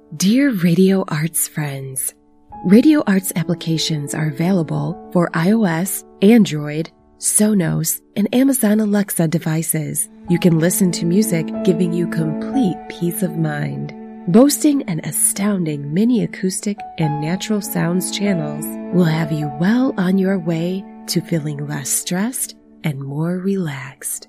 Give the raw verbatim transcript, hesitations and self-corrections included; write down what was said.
Dear Radio Arts friends, Radio Arts applications are available for iOS, Android, Sonos, and Amazon Alexa devices. You can listen to music giving you complete peace of mind. Boasting an astounding mini acoustic and natural sounds channels will have you well on your way to feeling less stressed and more relaxed.